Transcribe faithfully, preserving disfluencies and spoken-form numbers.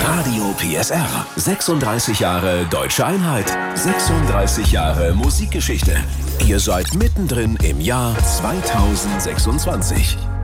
Radio P S R. sechsunddreißig Jahre Deutsche Einheit. sechsunddreißig Jahre Musikgeschichte. Ihr seid mittendrin im Jahr zweitausendsechsundzwanzig.